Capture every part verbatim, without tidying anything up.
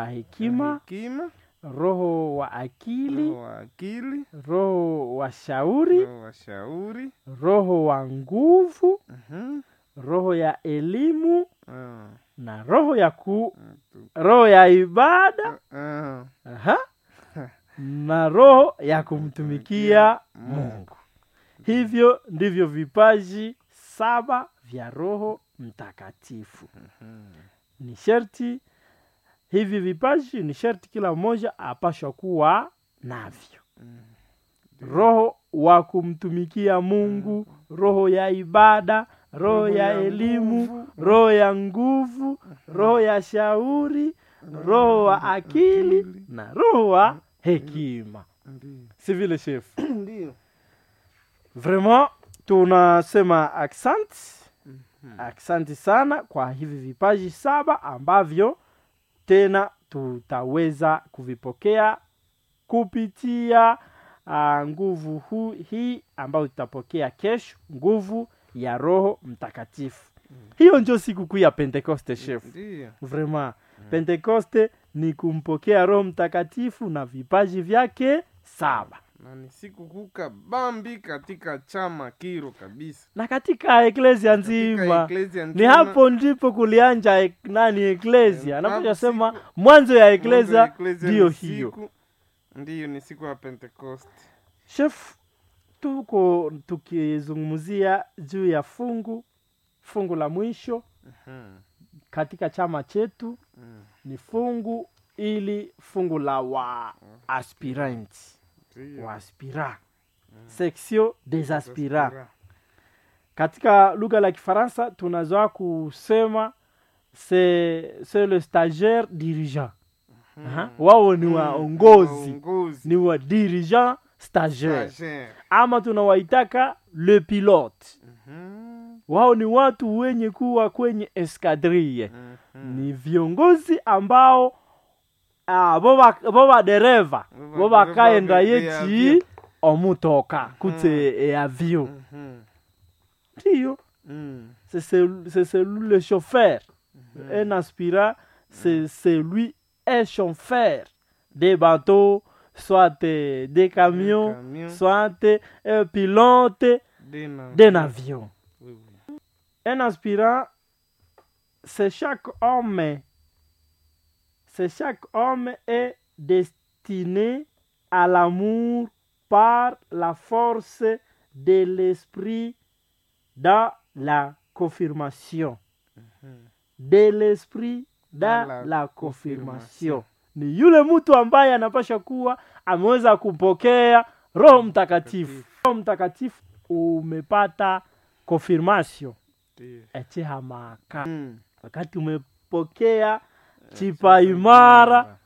hekima, hekima, roho wa akili, roho wa akili, roho wa shauri, roho wa shauri, roho wa nguvu, mhm, roho ya elimu, ah, na roho ya ku tu- roho ya ibada, ah, aha, na roho ya kumtumikia Mungu. Hivyo ndivyo vipaji saba vya Roho Mtakatifu. Ni sharti hivi vipaji ni sharti kila mmoja apashwa kuwa navyo. Roho wa kumtumikia Mungu, roho ya ibada, roho ya elimu, roho ya nguvu, roho ya shauri, roho wa akili na roho wa hekima. Ndiyo. Si vile chef? Ndiyo. Vraiment tunasema accent. Aksanti sana kwa hivi vipaji saba ambavyo tena tutaweza kuvipokea kupitia uh, nguvu hu, hii ambayo tutapokea kesho, nguvu ya Roho Mtakatifu. Mm. Hiyo ndio siku kuu ya Pentecoste chef. Ndiyo. Vraiment. Mm. Pentecoste ni kumpokea Roho Mtakatifu na vipaji vyake saba. Na ni siku kuka bambi katika chama Kiro kabisa. Na katika eklesia nzima. Eklesia Ni hapo ndipo kulianja ek, nani eklesia. Anapoja sema mwanzo ya eklesia ndio hiyo. Ndiyo ni siku ya Pentecost. Chef, tuko tukizungumzia juu ya fungu fungu la mwisho. Uh-huh. Katika chama chetu. Uh-huh. Ni fungu ili fungu la wa aspiranti. Wa aspirant. Mm. Section des aspirants. Katika lugha la Kifaransa tunazoa kusema c'est c'est le stagiaire dirigeant. Mm. Wao ni waongozi. Mm. Ni wa dirigeant stagiaire. Stagiaire. Ama tunawaitaka le pilote. Mm. Wao ni watu wenye kuwa kwenye escadrille. Mm. Ni viongozi ambao Ah, boba boba dereva boba kaenda yeti omutoka kute e avion. Tio. C'est c'est c'est le chauffeur. Un aspirant c'est celui un chauffeur des bateaux, soit des camions, soit un pilote d'un avion. Un aspirant c'est chaque homme C'est chaque homme est destiné à l'amour par la force de l'esprit dans la confirmation. Mm-hmm. De l'esprit dans la, la confirmation. Ni yule mtu ambaye anapasha kuwa ameweza kupokea Roho Mtakatifu. Roho Mtakatifu umepata confirmation. Eti hamaka. Mm. Wakati umepokea chipa imara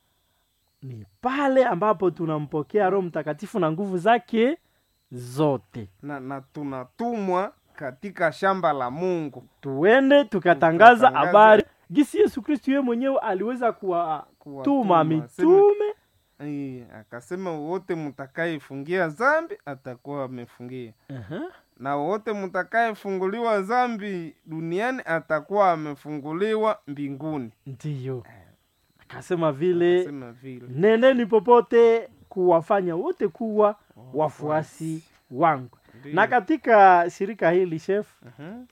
ni pale ambapo tunampokea Roho Mtakatifu na nguvu zake zote. Na, na tunatumwa katika shamba la Mungu. Tuende tukatangaza habari. Gisi Yesu Kristo yeye mwenyewe aliweza kuwatuma mitume. Eh, akasema wote mtakayefungia dhambi atakuwa amefungia. Uh-huh. Na wote mtakayefunguliwa dhambi duniani atakuwa amefunguliwa mbinguni. Ndiyo. Akasema vile, akasema vile. Neneni popote kuwafanya wote kuwa oh, wafuasi wangu. Ndiyo. Na katika shirika hili chef, uh-huh.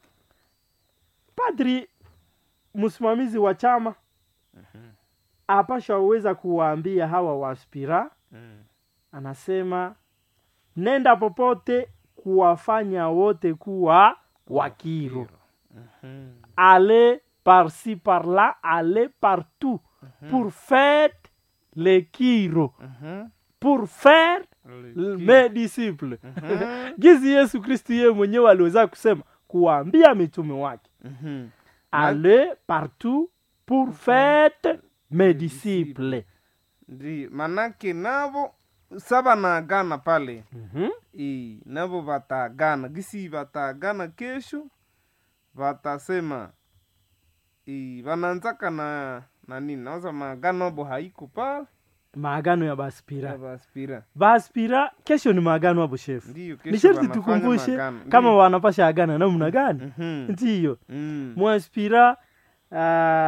Padri msimamizi wa chama, uh-huh. Apasha uweza kuwaambia hawa waspira, uh-huh. Anasema nenda popote kuwafanya wote kuwa wakiro. Uh-huh. Allez par-ci par-là, allez partout. Uh-huh. Pour faire les kiro. Uh-huh. Pour faire mes disciples. Uh-huh. Gizi Yesu Kristo yeye mwenyewe aliweza kusema kuambia mitume wake. Uh-huh. Allez partout pour uh-huh. faire mes disciples. Ndi manake nabo saba na agana pale. Mhm. I nabo batagana, gisi batagana kesho batasema i bananzaka na na nini? Naoza maagano bo haiko pale. Maagano ya baspira. Ya baspira. Baspira kesho ni maagano hapo chef. Ndiyo kesho. Ni sharti tukumbushe kama wanapasha agana namna gani? Mm-hmm. Ndiyo. Mm. Mwaspira uh,